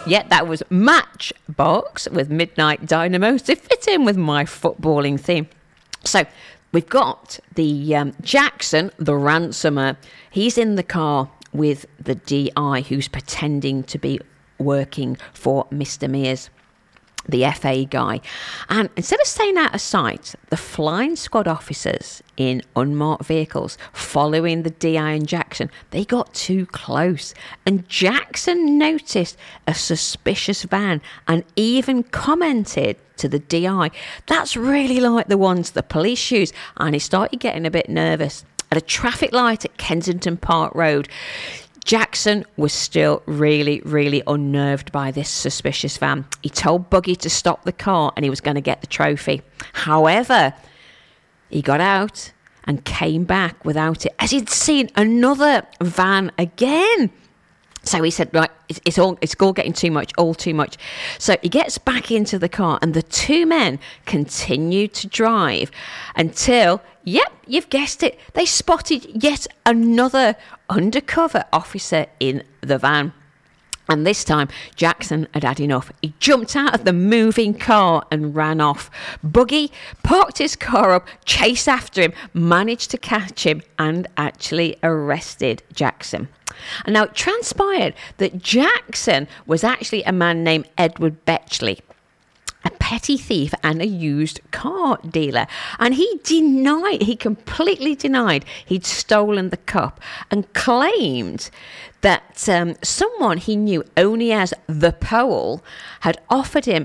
Yeah, that was Matchbox with Midnight Dynamos to fit in with my footballing theme. So we've got the Jackson, the ransomer. He's in the car with the DI who's pretending to be working for Mr. Mears, the FA guy. And instead of staying out of sight, the flying squad officers in unmarked vehicles following the DI and Jackson, they got too close. And Jackson noticed a suspicious van and even commented to the DI, "That's really like the ones the police use." And he started getting a bit nervous. At a traffic light at Kensington Park Road, Jackson was still really, really unnerved by this suspicious van. He told Buggy to stop the car and he was going to get the trophy. However, he got out and came back without it, as he'd seen another van again. So he said, right, it's all getting too much, all too much. So he gets back into the car and the two men continued to drive until, yep, you've guessed it, they spotted yet another undercover officer in the van. And this time, Jackson had had enough. He jumped out of the moving car and ran off. Buggy parked his car up, chased after him, managed to catch him, and actually arrested Jackson. And now it transpired that Jackson was actually a man named Edward Betchley, a petty thief and a used car dealer. And he completely denied he'd stolen the cup and claimed that someone he knew only as the Pole had offered him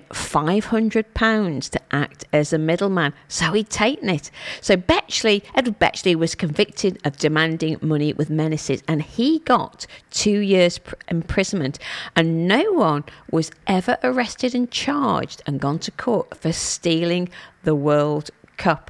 £500 to act as a middleman, so he'd taken it. So Edward Betchley was convicted of demanding money with menaces, and he got 2 years imprisonment, and no one was ever arrested and charged and gone to court for stealing the World Cup.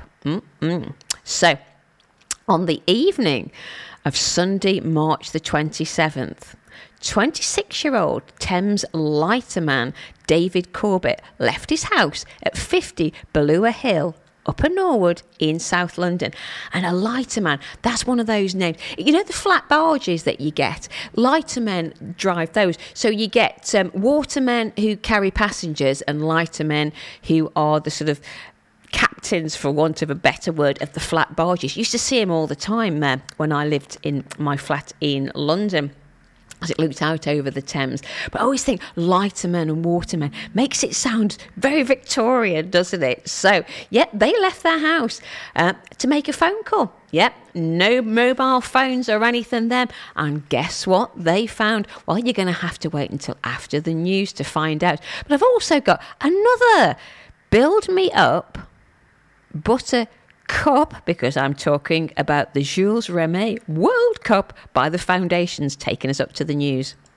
So on the evening of Sunday, March the 27th, 26-year-old Thames lighterman David Corbett left his house at 50 Ballua Hill, Upper Norwood in South London. And a lighterman, that's one of those names. You know the flat barges that you get? Lightermen drive those. So you get watermen who carry passengers and lightermen who are the sort of captains, for want of a better word, of the flat barges. Used to see him all the time when I lived in my flat in London, as it looked out over the Thames. But I always think lightermen and watermen makes it sound very Victorian, doesn't it? So, yeah, they left their house to make a phone call. Yep, no mobile phones or anything then. And guess what they found? Well, you're going to have to wait until after the news to find out. But I've also got another Build Me Up Butter Cup, because I'm talking about the Jules Rimet World Cup by the Foundations taking us up to the news.